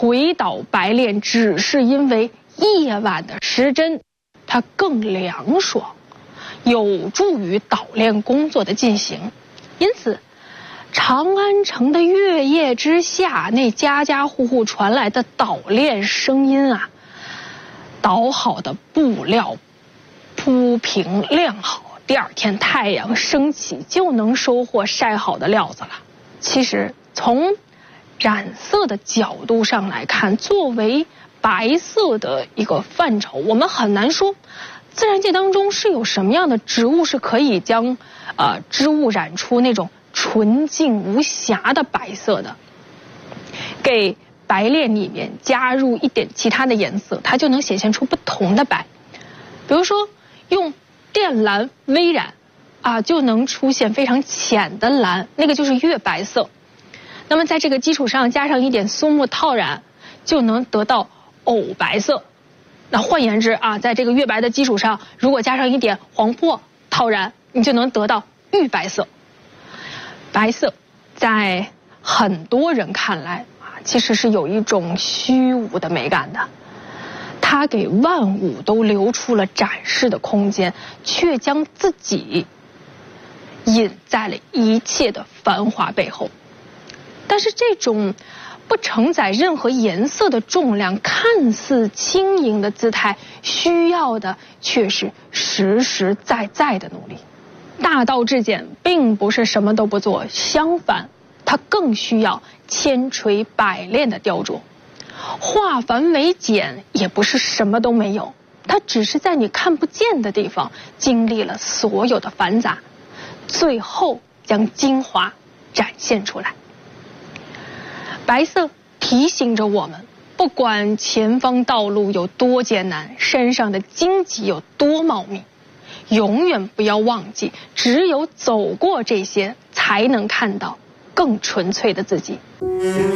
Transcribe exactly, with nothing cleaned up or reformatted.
捶倒白练只是因为夜晚的时针它更凉爽，有助于捣炼工作的进行。因此长安城的月夜之下，那家家户户传来的捣炼声音啊，捣好的布料铺平晾好，第二天太阳升起就能收获晒好的料子了。其实从染色的角度上来看，作为白色的一个范畴，我们很难说自然界当中是有什么样的植物是可以将呃织物染出那种纯净无瑕的白色的。给白练里面加入一点其他的颜色，它就能显现出不同的白。比如说用靛蓝微染啊，就能出现非常浅的蓝，那个就是月白色。那么在这个基础上加上一点松木套染，就能得到藕白色。那换言之啊，在这个月白的基础上，如果加上一点黄柏套染，你就能得到玉白色。白色在很多人看来啊，其实是有一种虚无的美感的，它给万物都留出了展示的空间，却将自己隐在了一切的繁华背后。但是这种不承载任何颜色的重量，看似轻盈的姿态，需要的却是实实在在的努力。大道至简并不是什么都不做，相反它更需要千锤百炼的雕琢。化繁为简也不是什么都没有，它只是在你看不见的地方经历了所有的繁杂，最后将精华展现出来。白色提醒着我们，不管前方道路有多艰难，山上的荆棘有多茂密，永远不要忘记，只有走过这些，才能看到更纯粹的自己。